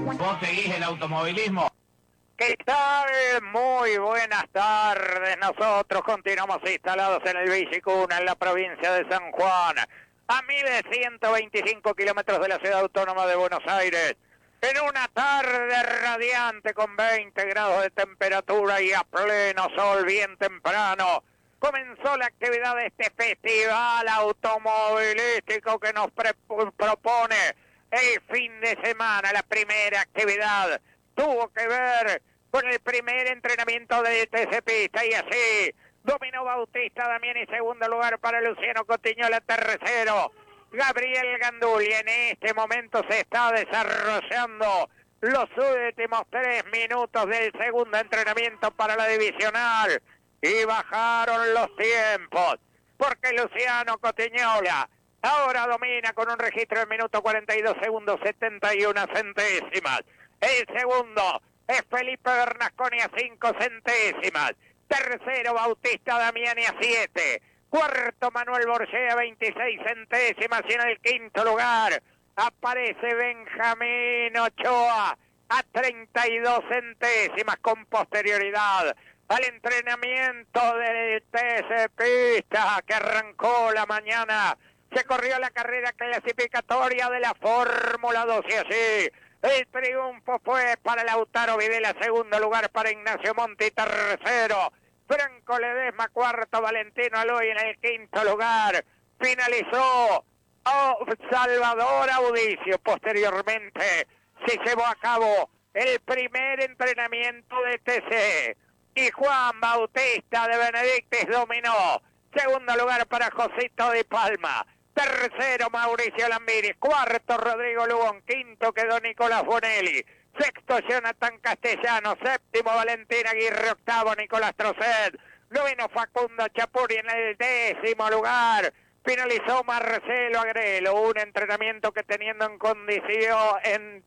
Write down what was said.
¿Vos seguís el automovilismo? ¿Qué tal? Muy buenas tardes. Nosotros continuamos instalados en el Villicuna, en la provincia de San Juan, a 1125 kilómetros de la ciudad autónoma de Buenos Aires. En una tarde radiante con 20 grados de temperatura y a pleno sol bien temprano, comenzó la actividad de este festival automovilístico que nos propone el fin de semana. La primera actividad tuvo que ver con el primer entrenamiento de TC Pista y así dominó Bautista Damiani, segundo lugar para Luciano Cotiñola, tercero Gabriel Gandulli. En este momento se está desarrollando los últimos 3 minutos del segundo entrenamiento para la divisional y bajaron los tiempos porque Luciano Cotiñola ahora domina con un registro de minuto 42 segundos 71 centésimas. El segundo es Felipe Bernasconi a 5 centésimas. Tercero, Bautista Damiani a 7. Cuarto, Manuel Borgé a 26 centésimas. Y en el quinto lugar aparece Benjamín Ochoa a 32 centésimas. Con posterioridad al entrenamiento del TC Pista que arrancó la mañana, se corrió la carrera clasificatoria de la Fórmula 2 y así el triunfo fue para Lautaro Videla, segundo lugar para Ignacio Monti, tercero Franco Ledesma, cuarto Valentino Aloy, en el quinto lugar finalizó Salvador Audicio. Posteriormente se llevó a cabo el primer entrenamiento de TC y Juan Bautista de Benedictis dominó. Segundo lugar para Josito de Palma. Tercero, Mauricio Lambiris. Cuarto, Rodrigo Lugón. Quinto quedó Nicolás Bonelli. Sexto, Jonathan Castellano. Séptimo, Valentín Aguirre. Octavo, Nicolás Trocet. Noveno, Facundo Chapuri. En el 10º lugar finalizó Marcelo Agrelo. Un entrenamiento que teniendo en condición,